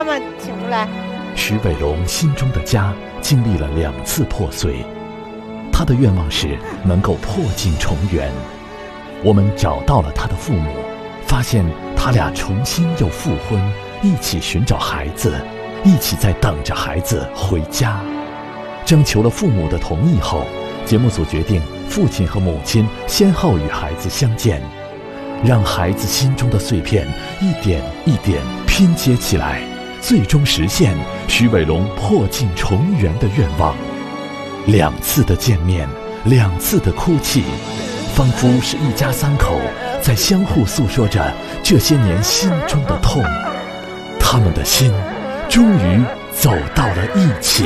妈妈，请出来。 徐伟龙心中的家经历了2次破碎，他的愿望是能够破镜重圆。我们找到了他的父母，发现他俩重新又复婚，一起寻找孩子，一起在等着孩子回家。征求了父母的同意后，节目组决定父亲和母亲先后与孩子相见，让孩子心中的碎片一点一点拼接起来，最终实现徐伟龙破镜重圆的愿望。2次的见面，2次的哭泣，仿佛是一家3口在相互诉说着这些年心中的痛。他们的心终于走到了一起。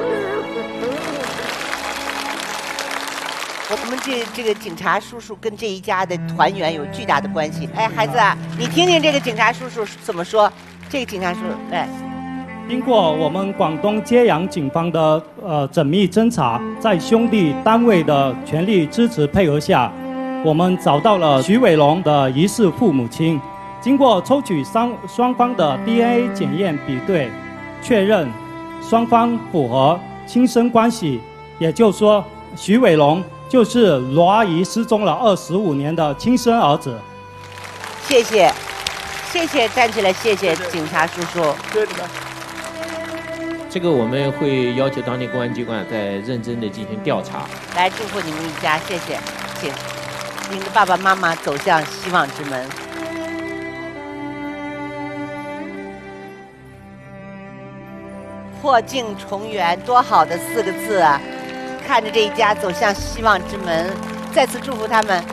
我们这个警察叔叔跟这一家的团圆有巨大的关系。哎，孩子啊，你听听这个警察叔叔怎么说。这个警察叔叔，哎， 经过我们广东揭阳警方的缜密侦查，在兄弟单位的全力支持配合下，我们找到了徐伟龙的疑似父母亲。经过抽取双方的 DNA 检验比对，确认双方符合亲生关系，也就是说，徐伟龙就是罗阿姨失踪了25年的亲生儿子。 谢谢，谢谢，站起来，谢谢警察叔叔。 对的。这个我们会要求当地公安机关再认真的进行调查。 来，祝福你们一家，谢谢，请您的爸爸妈妈走向希望之门。破镜重圆，多好的4个字啊！看着这一家走向希望之门，再次祝福他们。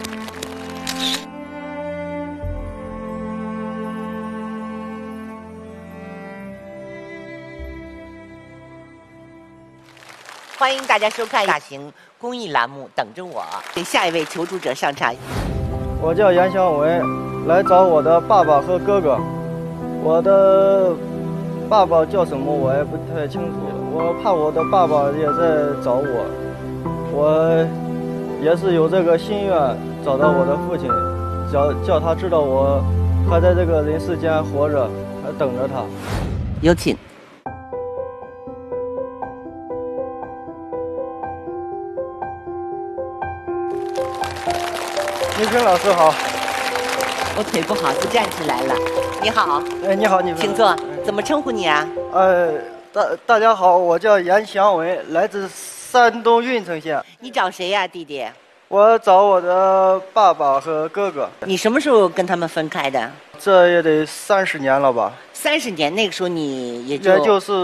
欢迎大家收看大型公益栏目《等着我》，给下一位求助者上场。 我叫严祥文，来找我的爸爸和哥哥。我的爸爸叫什么我也不太清楚，我怕我的爸爸也在找我，我也是有这个心愿找到我的父亲，叫他知道我还在这个人世间活着，还等着他。 有请。 倪军老师好。 我腿不好，就站起来了。你好。 哎，你好，你请坐。怎么称呼你啊？ 大家好，我叫严祥文，来自山东运城县。 你找谁呀，弟弟？ 我找我的爸爸和哥哥。 你什么时候跟他们分开的？ 这也得30年了吧。 30年，那个时候你也就是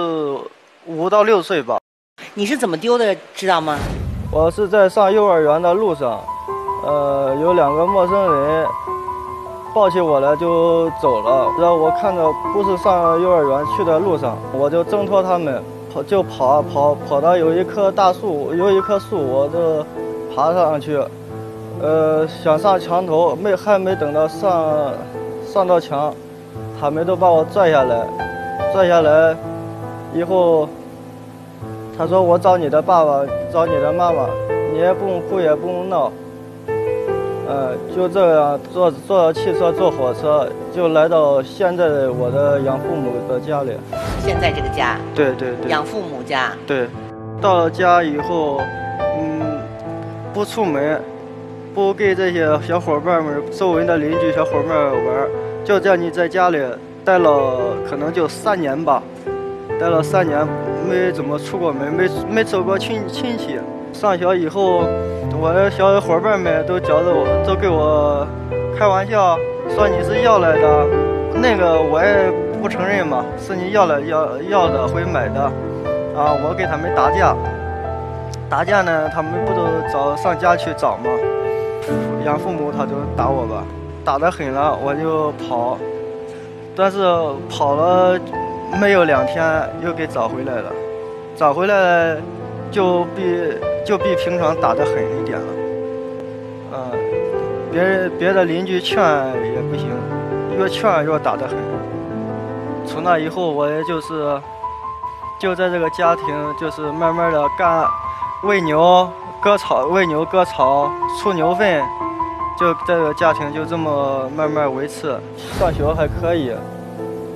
5到6岁吧。 你是怎么丢的，知道吗？ 我是在上幼儿园的路上，有2个陌生人抱起我来就走了，然后我看到不是上幼儿园去的路上，我就挣脱他们，跑到有一棵大树，有一棵树，我就爬上去，想上墙头，还没等到上到墙，他们都把我拽下来以后，他说我找你的爸爸，找你的妈妈，你也不用哭也不用闹。就这样坐汽车坐火车就来到现在我的养父母的家里。 现在这个家？ 对。 养父母家？ 对。到了家以后，不出门，不给这些小伙伴们、周围的邻居小伙伴玩，就叫你在家里待了可能就3年吧，待了3年，没怎么出过门，没走过亲戚。上学以后，我的小伙伴们都觉得都给我开玩笑，说你是要来的，那个我也不承认嘛，是你要的会买的，啊，我给他们打架呢，他们不都上家去找吗？养父母他就打我吧，打得狠了，我就跑，但是跑了没有2天又给找回来了，找回来就比平常打得狠一点了，别的邻居劝也不行，越劝越打得狠。从那以后，我也就在这个家庭，就是慢慢的喂牛、割草、出牛粪，就这个家庭就这么慢慢维持。上学还可以，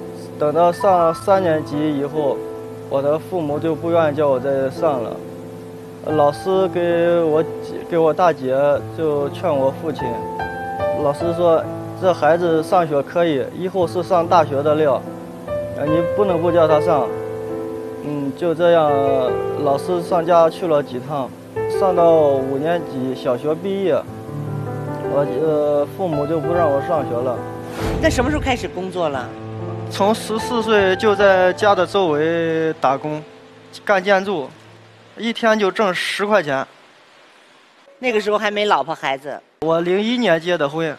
等到上3年级以后，我的父母就不愿意叫我再上了。老师给我大姐就劝我父亲，老师说这孩子上学可以，以后是上大学的料，你不能不叫他上。就这样，老师上家去了几趟，上到5年级小学毕业，我父母就不让我上学了。 那什么时候开始工作了？ 从14岁就在家的周围打工，干建筑，一天就挣10块钱。 那个时候还没老婆孩子。 我01年结的婚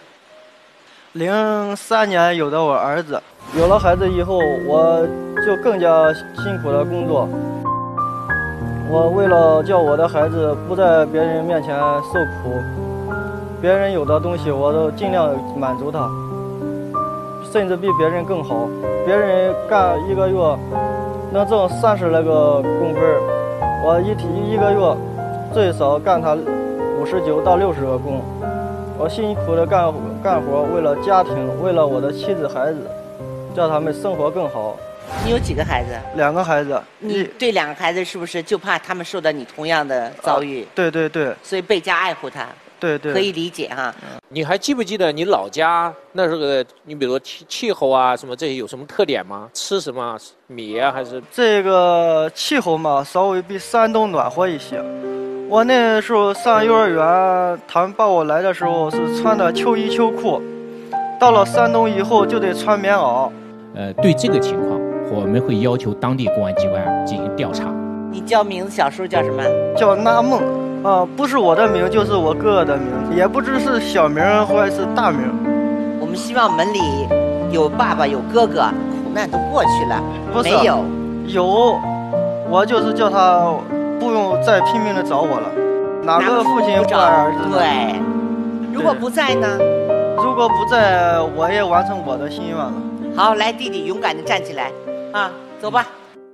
，03年有的我儿子。有了孩子以后，我就更加辛苦的工作。我为了叫我的孩子不在别人面前受苦，别人有的东西我都尽量满足他，甚至比别人更好。别人干1个月能挣30来个工分，我一个月最少干他59到60个工。我辛苦的干活，为了家庭，为了我的妻子孩子，叫他们生活更好。 你有几个孩子 ？2个孩子。 你对2个孩子是不是就怕他们受到你同样的遭遇？ 对对对。 所以倍加爱护他。 对对。 可以理解哈。 你还记不记得你老家那时候你比如说气候啊什么这些有什么特点吗？吃什么米啊还是？ 这个气候嘛，稍微比山东暖和一些。我那时候上幼儿园，他们抱我来的时候是穿的秋衣秋裤，到了山东以后就得穿棉袄。 对这个情况，我们会要求当地公安机关进行调查。 你叫名字，小时候叫什么？ 叫纳梦，不是我的名，就是我哥哥的名，也不知是小名或者是大名。 我们希望门里有爸爸有哥哥，苦难都过去了。 不是， 没有， 有，我就是叫他不用再拼命的找我了。哪个父亲不爱儿子呢？ 对，如果不在呢？ 如果不在，我也完成我的心愿了。 好，来，弟弟勇敢的站起来，啊，走吧。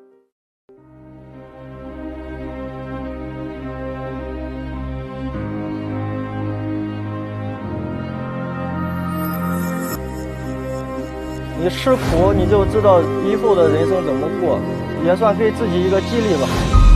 你吃苦，你就知道以后的人生怎么过，也算给自己一个激励吧。